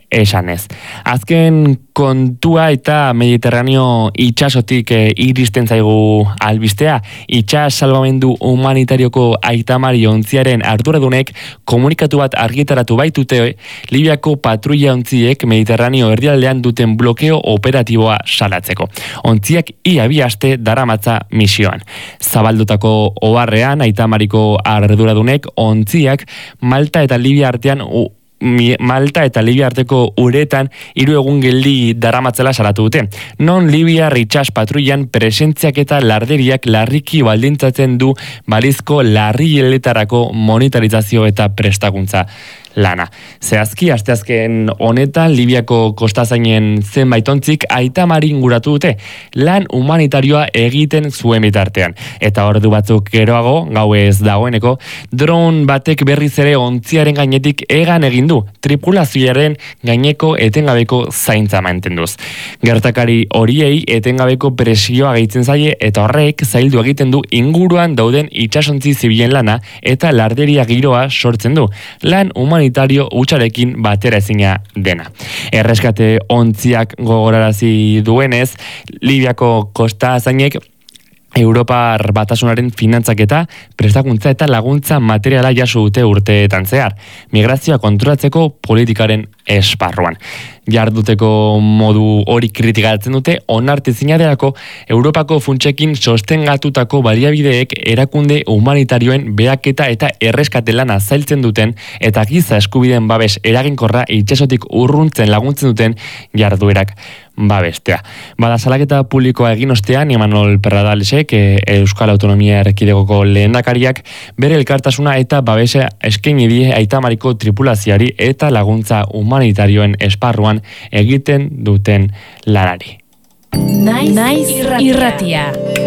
esanez. Azken kontua eta Mediterraneo itsasotik iristen zaigu albistea. Itsas salbamendu humanitarioko Aita Mari ontziaren arduradunek komunikatu bat argitaratu baitute Libiako patrulla ontziek Mediterraneo erdialdean duten blokeo operatiboa salatzeko. Ontziak ia 2 aste daramatza misioan. Zabaldutako oharrean Aita Mariko arduradunek ontziak Malta eta Libia arteko uretan 3 egun geldi daramatzela salatu dute. Non Libia itsas patrullan presentziak eta larderiak larriki baldintzatzen du balizko larrieletarako monitorizazio eta prestakuntza lana. Zehazki, asteazken honetan Libiako kostazainen zenbait ontzik Aita Mari inguratu dute, lan humanitarioa egiten zuen bitartean. Eta ordu batzuk geroago, gauez dagoeneko, drone batek berriz ere ontziaren gainetik egan egin du, tripulazioaren gaineko etengabeko zaintza mantenduz. Gertakari horiei etengabeko presioa gehitzen zaie eta horrek zaildu egiten du inguruan dauden itsasontzi zibilen lana eta larderia giroa sortzen du. Lan humanitario hutsarekin batera ezina dena. Erreskate ontziak gogorarazi duenez, Libiako kostazainek Europar Batasunaren finantzaketa, prestakuntza eta laguntza materiala jaso dute urteetan zehar, migrazioa kontrolatzeko politikaren esparruan. Jarduteko modu hori kritikatzen dute, onartezina delako Europako funtsekin sostengatutako baliabideek erakunde humanitarioen behaketa eta erreskate lana zailtzen duten eta giza eskubideen babes eraginkorra itsasotik urruntzen laguntzen duten jarduerak babestea. Bada salaketa publikoa egin ostean, Imanol Perradalesek, Euskal Autonomia Erkidegoko lehendakariak, bere elkartasuna eta babesa eskaini die Aita Mariko tripulazioari eta laguntza humanitarioen esparruan egiten duten lanari. Naiz irratia.